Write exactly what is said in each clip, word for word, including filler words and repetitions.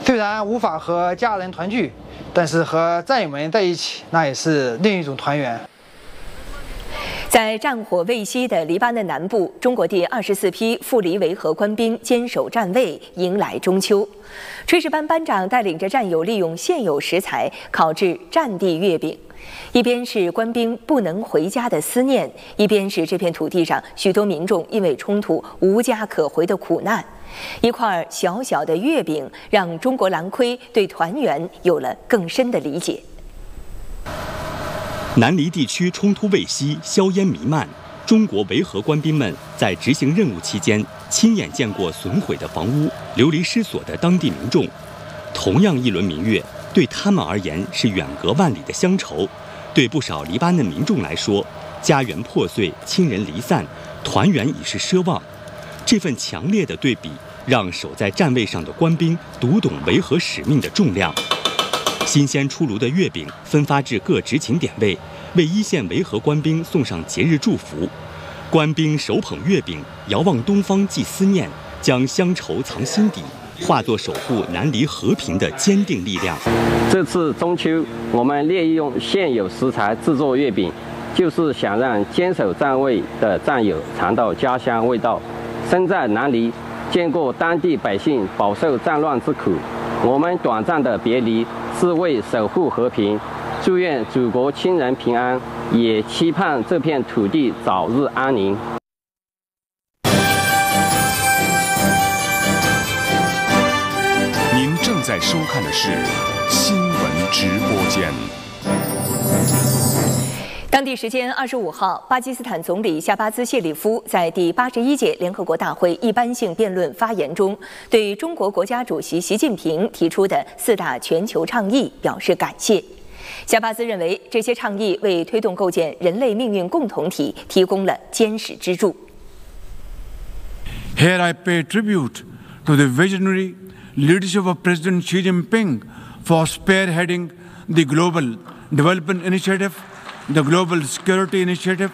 虽然无法和家人团聚，但是和战友们在一起，那也是另一种团圆。 在战火未息的黎巴嫩南部，中国第二十四批赴黎维和官兵坚守站位，迎来中秋。炊事班班长带领着战友，利用现有食材烤制战地月饼。一边是官兵不能回家的思念，一边是这片土地上许多民众因为冲突无家可回的苦难。一块小小的月饼，让中国蓝盔对团圆有了更深的理解。 南黎地区冲突未息，硝烟弥漫。中国维和官兵们在执行任务期间，亲眼见过损毁的房屋、流离失所的当地民众。同样一轮明月，对他们而言是远隔万里的乡愁，对不少黎巴嫩民众来说，家园破碎，亲人离散，团圆已是奢望。这份强烈的对比，让守在站位上的官兵读懂维和使命的重量。新鲜出炉的月饼分发至各执勤点位，为一线维和官兵送上节日祝福。官兵手捧月饼，遥望东方寄思念，将乡愁藏心底，化作守护南黎和平的坚定力量。 这次中秋，我们利用现有食材制作月饼，就是想让坚守站位的战友尝到家乡味道。身在南黎，见过当地百姓饱受战乱之苦，我们短暂的别离是为守护和平，祝愿祖国亲人平安，也期盼这片土地早日安宁。 您正在收看的是新闻直播间。 当地时间二十五号，巴基斯坦总理夏巴兹谢里夫在第八十一届联合国大会一般性辩论发言中，对中国国家主席习近平提出的四大全球倡议表示感谢。夏巴兹认为，这些倡议为推动构建人类命运共同体提供了坚实支柱。 Here I pay tribute to the visionary leadership of President Xi Jinping for spearheading the Global Development Initiative, the Global Security Initiative,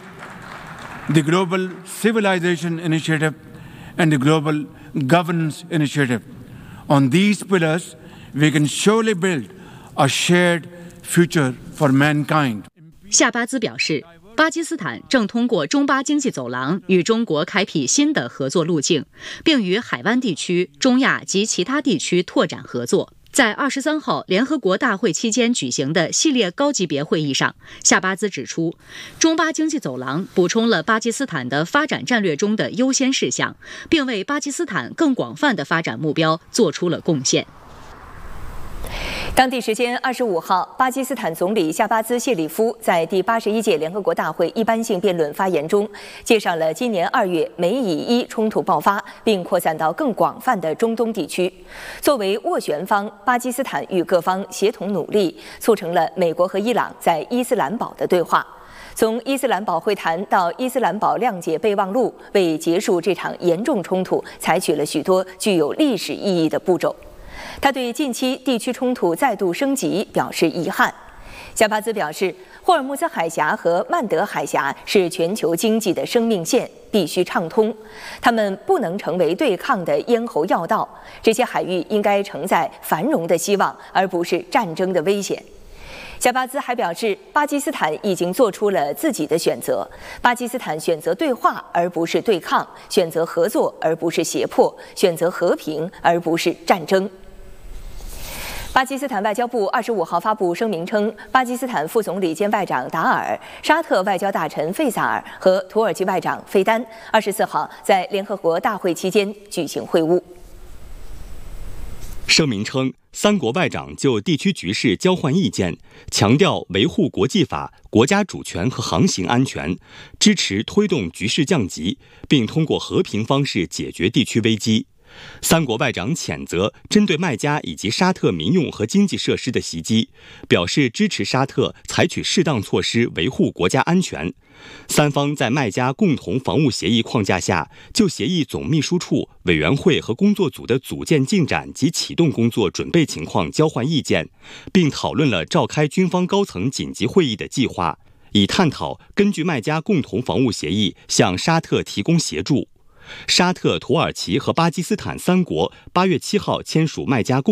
the Global Civilization Initiative, and the Global Governance Initiative. On these pillars, we can surely build a shared future for mankind. 夏巴兹表示，巴基斯坦正通过中巴经济走廊与中国开辟新的合作路径，并与海湾地区、中亚及其他地区拓展合作。在二十三号联合国大会期间举行的系列高级别会议上，夏巴兹指出，中巴经济走廊补充了巴基斯坦的发展战略中的优先事项，并为巴基斯坦更广泛的发展目标做出了贡献。 当地时间二十五号，巴基斯坦总理夏巴兹谢里夫在第八十一届联合国大会一般性辩论发言中，介绍了今年二月美以伊冲突爆发并扩散到更广泛的中东地区。作为斡旋方，巴基斯坦与各方协同努力，促成了美国和伊朗在伊斯兰堡的对话。从伊斯兰堡会谈到伊斯兰堡谅解备忘录，为结束这场严重冲突采取了许多具有历史意义的步骤。他对近期地区冲突再度升级表示遗憾。夏巴兹表示，霍尔木兹海峡和曼德海峡是全球经济的生命线，必须畅通，它们不能成为对抗的咽喉要道。这些海域应该承载繁荣的希望，而不是战争的危险。夏巴兹还表示，巴基斯坦已经做出了自己的选择，巴基斯坦选择对话而不是对抗，选择合作而不是胁迫，选择和平而不是战争。巴基斯坦外交部二十五号发布声明称，巴基斯坦副总理兼外长达尔、沙特外交大臣费萨尔和土耳其外长费丹二十四号在联合国大会期间举行会晤。 声明称，三国外长就地区局势交换意见，强调维护国际法、国家主权和航行安全，支持推动局势降级，并通过和平方式解决地区危机。三国外长谴责针对麦加以及沙特民用和经济设施的袭击，表示支持沙特采取适当措施维护国家安全。三方在麦加共同防务协议框架下，就协议总秘书处、委员会和工作组的组建进展及启动工作准备情况交换意见，并讨论了召开军方高层紧急会议的计划，以探讨根据麦加共同防务协议向沙特提供协助。沙特、土耳其和巴基斯坦三国八月七号签署麦加共